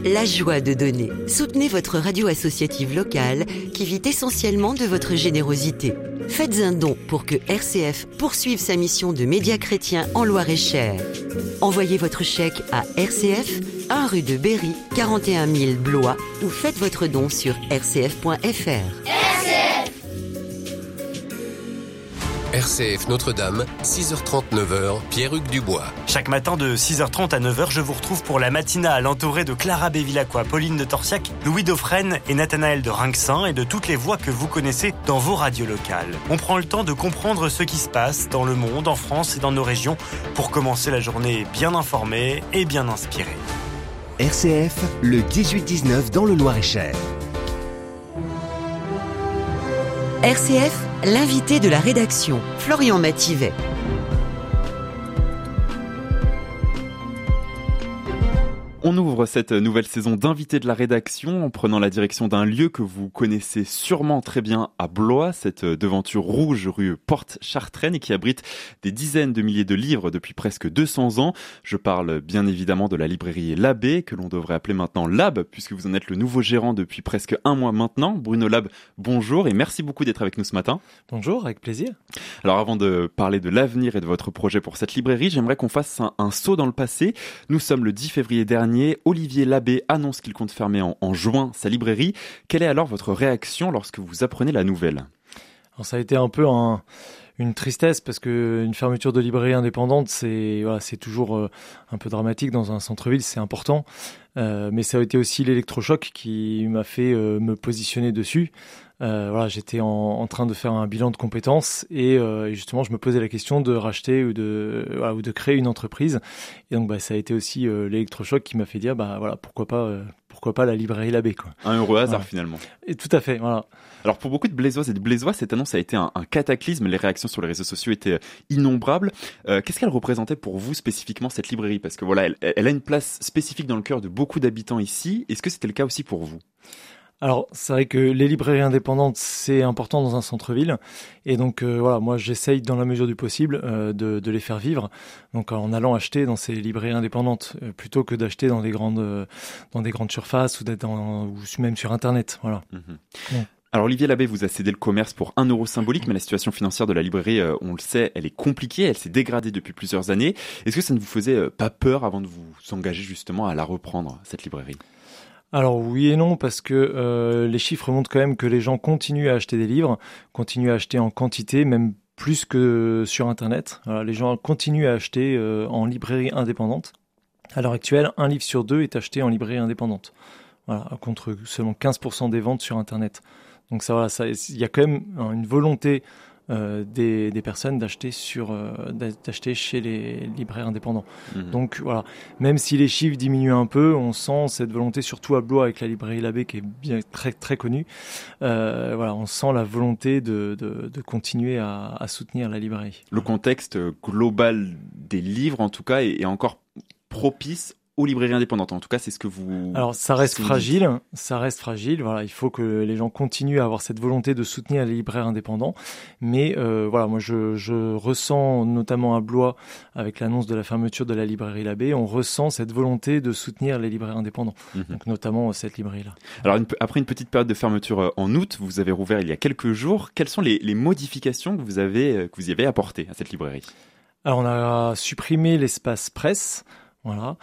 La joie de donner. Soutenez votre radio associative locale qui vit essentiellement de votre générosité. Faites un don pour que RCF poursuive sa mission de média chrétien en Loir-et-Cher. Envoyez votre chèque à RCF, 1 rue de Berry, 41 000 Blois ou faites votre don sur rcf.fr. RCF Notre-Dame, 6h30, 9h, Pierre-Hugues Dubois. Chaque matin de 6h30 à 9h, je vous retrouve pour la matinale entourée de Clara Bévilacqua, Pauline de Torsiac, Louis Dauphren et Nathanaël de Rinxin et de toutes les voix que vous connaissez dans vos radios locales. On prend le temps de comprendre ce qui se passe dans le monde, en France et dans nos régions pour commencer la journée bien informée et bien inspirée. RCF, le 18-19 dans le Loir-et-Cher. RCF, l'invité de la rédaction, Florian Mathivet. On ouvre cette nouvelle saison d'invités de la rédaction en prenant la direction d'un lieu que vous connaissez sûrement très bien à Blois, cette devanture rouge rue Porte-Chartraine et qui abrite des dizaines de milliers de livres depuis presque 200 ans. Je parle bien évidemment de la librairie Labbé, que l'on devrait appeler maintenant Lab, puisque vous en êtes le nouveau gérant depuis presque un mois maintenant. Bruno Lab, bonjour et merci beaucoup d'être avec nous ce matin. Bonjour, avec plaisir. Alors avant de parler de l'avenir et de votre projet pour cette librairie, j'aimerais qu'on fasse un saut dans le passé. Nous sommes le 10 février dernier. Olivier Labbé annonce qu'il compte fermer en juin sa librairie. Quelle est alors votre réaction lorsque vous apprenez la nouvelle ? Alors ça a été un peu une tristesse parce que une fermeture de librairie indépendante, c'est toujours un peu dramatique dans un centre-ville, c'est important. Mais ça a été aussi l'électrochoc qui m'a fait me positionner dessus. J'étais en train de faire un bilan de compétences et justement je me posais la question de racheter ou de créer une entreprise. Et donc ça a été aussi l'électrochoc qui m'a fait dire pourquoi pas la librairie Labbé, quoi. Un heureux hasard finalement. Et tout à fait, voilà. Alors pour beaucoup de Blésoises et de Blésois, cette annonce a été un cataclysme. Les réactions sur les réseaux sociaux étaient innombrables. Qu'est-ce qu'elle représentait pour vous spécifiquement cette librairie ? Parce que elle a une place spécifique dans le cœur de beaucoup d'habitants ici. Est-ce que c'était le cas aussi pour vous ? Alors, c'est vrai que les librairies indépendantes, c'est important dans un centre-ville. Et donc, moi, j'essaye dans la mesure du possible de les faire vivre. Donc, en allant acheter dans ces librairies indépendantes, plutôt que d'acheter dans des grandes surfaces ou même sur Internet. Voilà. Mmh. Ouais. Alors Olivier Labbé vous a cédé le commerce pour 1 euro symbolique, mais la situation financière de la librairie, on le sait, elle est compliquée, elle s'est dégradée depuis plusieurs années. Est-ce que ça ne vous faisait pas peur avant de vous engager justement à la reprendre, cette librairie ? Alors oui et non, parce que les chiffres montrent quand même que les gens continuent à acheter des livres, continuent à acheter en quantité, même plus que sur Internet. Voilà, les gens continuent à acheter en librairie indépendante. À l'heure actuelle, 1 livre sur 2 est acheté en librairie indépendante. Voilà, contre seulement 15% des ventes sur Internet. Donc il y a quand même une volonté des personnes d'acheter chez les libraires indépendants. Mmh. Donc voilà, même si les chiffres diminuent un peu, on sent cette volonté, surtout à Blois avec la librairie Labbé qui est bien très très connue. On sent la volonté de continuer à soutenir la librairie. Le contexte global des livres, en tout cas, est encore propice aux librairies indépendantes. En tout cas, c'est ce que vous... Alors, ça reste fragile. Voilà, il faut que les gens continuent à avoir cette volonté de soutenir les libraires indépendants. Mais moi, je ressens, notamment à Blois, avec l'annonce de la fermeture de la librairie Labbé, on ressent cette volonté de soutenir les libraires indépendants. Donc, notamment cette librairie-là. Alors, après une petite période de fermeture en août, vous avez rouvert il y a quelques jours. Quelles sont les modifications que vous y avez apportées à cette librairie ? Alors, on a supprimé l'espace presse. Voilà,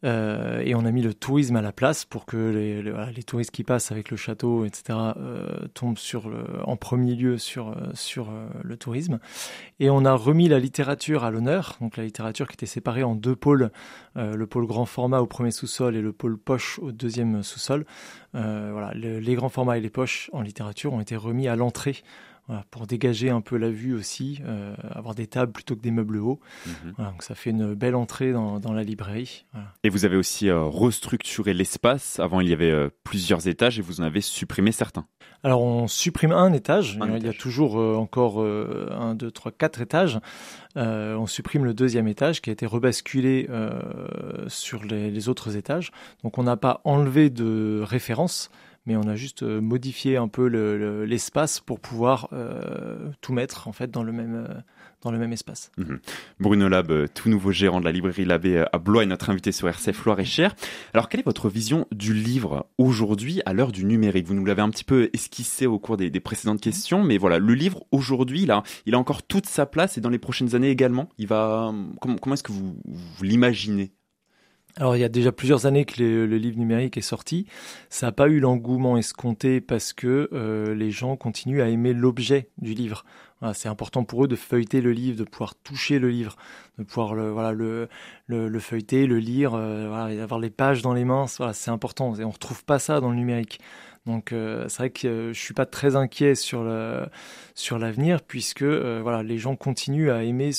et on a mis le tourisme à la place pour que les touristes qui passent avec le château, etc., tombent en premier lieu sur le tourisme. Et on a remis la littérature à l'honneur, donc la littérature qui était séparée en 2 pôles, le pôle grand format au premier sous-sol et le pôle poche au deuxième sous-sol. Les grands formats et les poches en littérature ont été remis à l'entrée. Voilà, pour dégager un peu la vue aussi, avoir des tables plutôt que des meubles hauts. Mmh. Voilà, donc ça fait une belle entrée dans la librairie. Voilà. Et vous avez aussi restructuré l'espace. Avant, il y avait plusieurs étages et vous en avez supprimé certains. Alors, on supprime un étage. Il y a toujours encore 1, 2, 3, 4 étages. On supprime le 2e étage qui a été rebasculé sur les autres étages. Donc, on n'a pas enlevé de référence, mais on a juste modifié un peu l'espace pour pouvoir tout mettre en fait dans le même espace. Bruno Lab, tout nouveau gérant de la librairie Labbé à Blois, est notre invité sur RCF Loir-et-Cher. Alors, quelle est votre vision du livre aujourd'hui à l'heure du numérique ? Vous nous l'avez un petit peu esquissé au cours des précédentes questions, mais voilà, le livre aujourd'hui, il a encore toute sa place et dans les prochaines années également. Comment est-ce que vous l'imaginez ? Alors, il y a déjà plusieurs années que le livre numérique est sorti. Ça n'a pas eu l'engouement escompté parce que les gens continuent à aimer l'objet du livre. Voilà, c'est important pour eux de feuilleter le livre, de pouvoir toucher le livre, de pouvoir le feuilleter, le lire, avoir les pages dans les mains. Voilà, c'est important. Et on retrouve pas ça dans le numérique. Donc c'est vrai que je suis pas très inquiet sur l'avenir puisque les gens continuent à aimer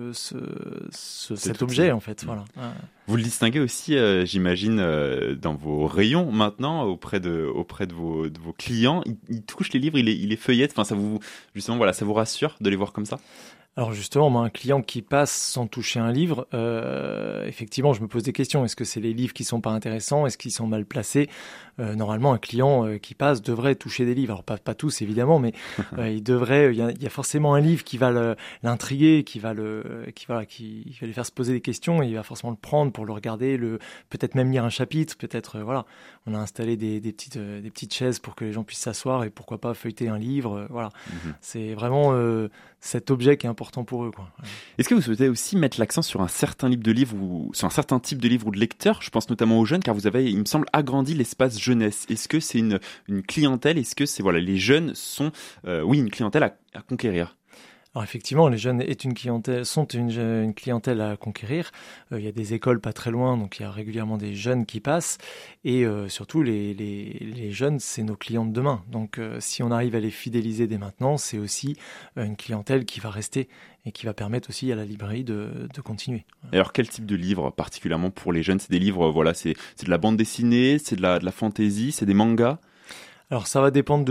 cet objet en fait. Voilà. Vous le distinguez aussi, j'imagine, dans vos rayons maintenant auprès de vos clients. Ils touchent les livres, ils les feuillettent. Enfin, ça vous rassure de les voir comme ça ? Alors justement, moi, un client qui passe sans toucher un livre, effectivement, je me pose des questions. Est-ce que c'est les livres qui sont pas intéressants ? Est-ce qu'ils sont mal placés ? Normalement, un client qui passe devrait toucher des livres. Alors pas tous évidemment, mais il devrait. Il y a forcément un livre qui va l'intriguer, qui va lui faire se poser des questions. Et il va forcément le prendre pour le regarder, peut-être même lire un chapitre. Peut-être on a installé des petites chaises pour que les gens puissent s'asseoir et pourquoi pas feuilleter un livre. C'est vraiment cet objet qui est important pour eux, quoi. Est-ce que vous souhaitez aussi mettre l'accent sur un certain type de livre ou sur un certain type de livre ou de lecteur ? Je pense notamment aux jeunes, car vous avez, il me semble, agrandi l'espace jeunesse. Est-ce que c'est une clientèle ? Est-ce que c'est les jeunes sont une clientèle à conquérir ? Alors effectivement, les jeunes sont une clientèle à conquérir. Il y a des écoles pas très loin, donc il y a régulièrement des jeunes qui passent. Et surtout, les jeunes, c'est nos clients de demain. Donc si on arrive à les fidéliser dès maintenant, c'est aussi une clientèle qui va rester et qui va permettre aussi à la librairie de continuer. Et alors, quel type de livre particulièrement pour les jeunes ? C'est des livres, c'est de la bande dessinée, c'est de la fantaisie, c'est des mangas ? Alors ça va dépendre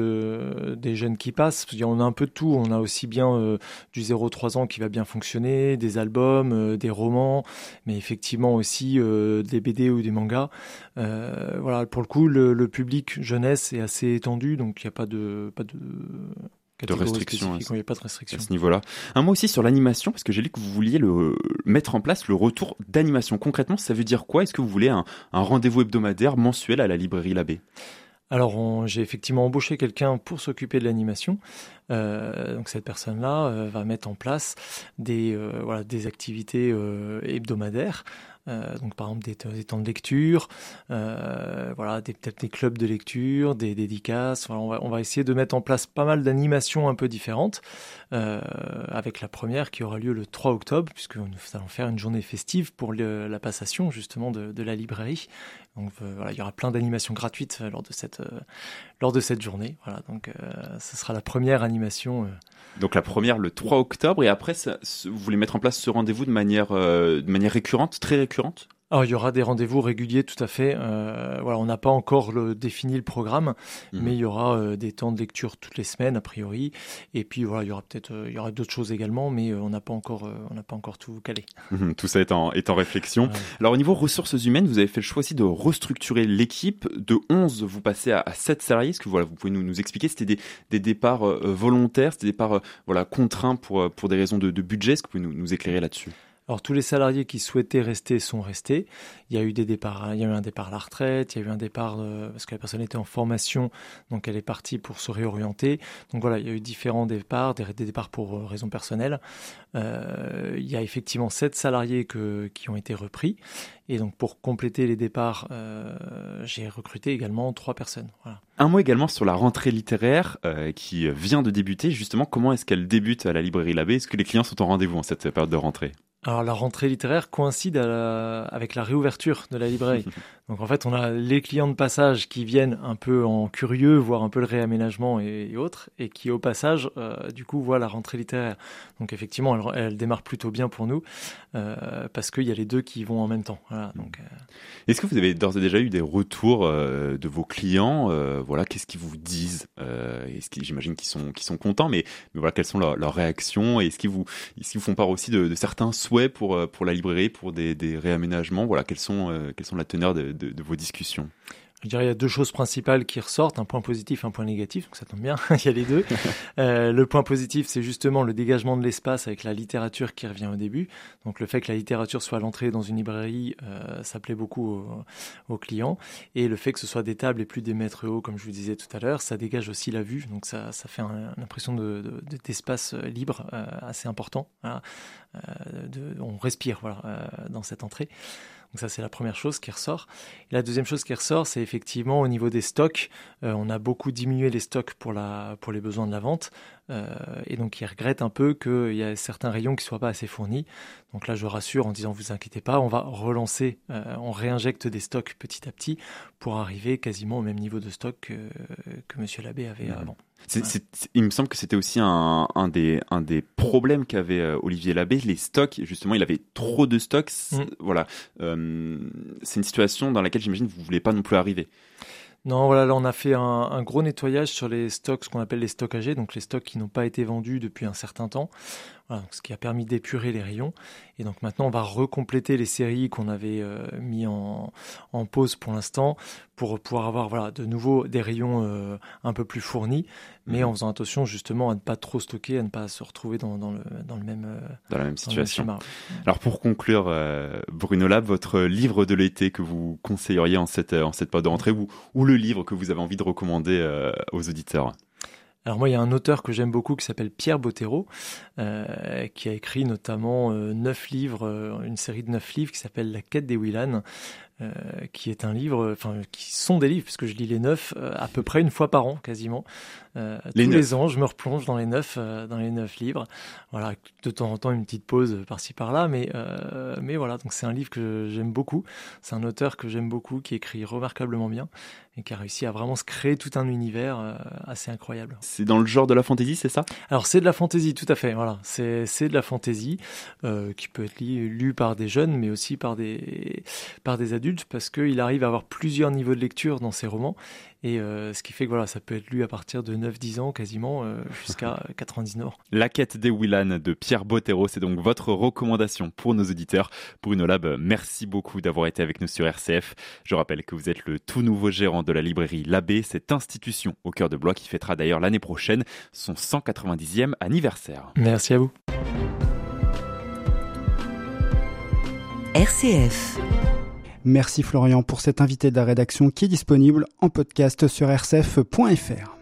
des jeunes qui passent. On a un peu de tout. On a aussi bien du 0-3 ans qui va bien fonctionner, des albums, des romans, mais effectivement aussi des BD ou des mangas. Pour le coup, le public jeunesse est assez étendu, donc il n'y a pas de restrictions. Il n'y a pas de restrictions. À ce niveau-là. Un mot aussi sur l'animation, parce que j'ai lu que vous vouliez mettre en place le retour d'animation. Concrètement, ça veut dire quoi ? Est-ce que vous voulez un rendez-vous hebdomadaire, mensuel à la librairie Labbé ? Alors, j'ai effectivement embauché quelqu'un pour s'occuper de l'animation. Donc cette personne-là va mettre en place des activités hebdomadaires. Donc par exemple des temps de lecture, peut-être des clubs de lecture, des dédicaces. On va essayer de mettre en place pas mal d'animations un peu différentes, avec la première qui aura lieu le 3 octobre, puisque nous allons faire une journée festive pour la passation justement de la librairie. Donc il y aura plein d'animations gratuites lors de cette journée. Voilà, donc ce sera la première animation. Donc la première le 3 octobre, et après vous voulez mettre en place ce rendez-vous de manière récurrente, très récurrente ? Alors, il y aura des rendez-vous réguliers, tout à fait. On n'a pas encore défini le programme, mais il y aura des temps de lecture toutes les semaines, a priori. Et puis, il y aura d'autres choses également, mais on n'a pas encore tout calé. Tout ça est en réflexion. Ouais. Alors, au niveau ressources humaines, vous avez fait le choix aussi de restructurer l'équipe. De 11, vous passez à 7 salariés. Est-ce que vous pouvez nous expliquer? C'était des départs volontaires, c'était des départs contraints pour des raisons de budget. Est-ce que vous pouvez nous éclairer là-dessus? Alors tous les salariés qui souhaitaient rester sont restés. Il y a eu des départs, il y a eu un départ à la retraite, il y a eu un départ parce que la personne était en formation, donc elle est partie pour se réorienter. Donc voilà, il y a eu différents départs, des départs pour raisons personnelles. Il y a effectivement 7 salariés qui ont été repris. Et donc pour compléter les départs, j'ai recruté également 3 personnes. Voilà. Un mot également sur la rentrée littéraire qui vient de débuter. Justement, comment est-ce qu'elle débute à la librairie Labbé? Est-ce que les clients sont en rendez-vous en cette période de rentrée? Alors la rentrée littéraire coïncide avec la réouverture de la librairie. Donc en fait, on a les clients de passage qui viennent un peu en curieux, voir un peu le réaménagement et autres, et qui au passage, du coup, voient la rentrée littéraire. Donc effectivement, elle démarre plutôt bien pour nous, parce qu'il y a les deux qui vont en même temps. Voilà, donc, Est-ce que vous avez d'ores et déjà eu des retours de vos clients? Qu'est-ce qu'ils vous disent? J'imagine qu'ils sont contents, mais voilà, quelles sont leurs réactions? Et est-ce qu'ils vous font part aussi de certains souhaits pour la librairie, pour des réaménagements? Voilà, quelles sont la teneur de vos discussions? Je dirais il y a deux choses principales qui ressortent, un point positif, un point négatif, donc ça tombe bien, il y a les deux. Le point positif, c'est justement le dégagement de l'espace avec la littérature qui revient au début. Donc le fait que la littérature soit à l'entrée dans une librairie, ça plaît beaucoup aux clients. Et le fait que ce soit des tables et plus des mètres hauts, comme je vous disais tout à l'heure, ça dégage aussi la vue. Donc ça fait une impression d'espace libre assez important. Voilà. On respire dans cette entrée. Donc ça, c'est la première chose qui ressort. Et la deuxième chose qui ressort, c'est effectivement au niveau des stocks. On a beaucoup diminué les stocks pour les besoins de la vente. Et donc, ils regrettent un peu qu'il y a certains rayons qui ne soient pas assez fournis. Donc là, je rassure en disant, vous inquiétez pas, on va relancer, on réinjecte des stocks petit à petit pour arriver quasiment au même niveau de stock que Monsieur Labbé avait avant. Il me semble que c'était aussi un des problèmes qu'avait Olivier Labbé, les stocks. Justement, il avait trop de stocks. Voilà, c'est une situation dans laquelle j'imagine que vous ne voulez pas non plus arriver. Non, voilà, là on a fait un gros nettoyage sur les stocks, ce qu'on appelle les stocks âgés, donc les stocks qui n'ont pas été vendus depuis un certain temps. Voilà, donc ce qui a permis d'épurer les rayons. Et donc maintenant, on va recompléter les séries qu'on avait mis en pause pour l'instant pour pouvoir avoir de nouveau des rayons un peu plus fournis, mais en faisant attention justement à ne pas trop stocker, à ne pas se retrouver dans la même situation. Alors pour conclure, Bruno Labb, votre livre de l'été que vous conseilleriez en cette période de rentrée ou le livre que vous avez envie de recommander aux auditeurs? Alors moi, il y a un auteur que j'aime beaucoup qui s'appelle Pierre Bottero, qui a écrit notamment 9 livres, une série de 9 livres qui s'appelle La quête des Willan, qui est un livre, qui sont des livres, puisque je lis les 9 à peu près une fois par an, quasiment. Les ans, je me replonge dans les 9 livres. Voilà, de temps en temps une petite pause par-ci par-là, mais voilà. Donc c'est un livre que j'aime beaucoup. C'est un auteur que j'aime beaucoup, qui écrit remarquablement bien et qui a réussi à vraiment se créer tout un univers assez incroyable. C'est dans le genre de la fantaisie, c'est ça? Alors c'est de la fantaisie, tout à fait. Voilà, c'est de la fantaisie qui peut être lu par des jeunes, mais aussi par des adultes, parce qu'il arrive à avoir plusieurs niveaux de lecture dans ses romans. Et ce qui fait que ça peut être lu à partir de 9-10 ans quasiment jusqu'à 99 ans. La quête des Willan de Pierre Bottero, c'est donc votre recommandation pour nos auditeurs. Bruno Labb, merci beaucoup d'avoir été avec nous sur RCF. Je rappelle que vous êtes le tout nouveau gérant de la librairie Labbé, cette institution au cœur de Blois qui fêtera d'ailleurs l'année prochaine son 190e anniversaire. Merci à vous. RCF. Merci Florian pour cet invité de la rédaction qui est disponible en podcast sur rcf.fr.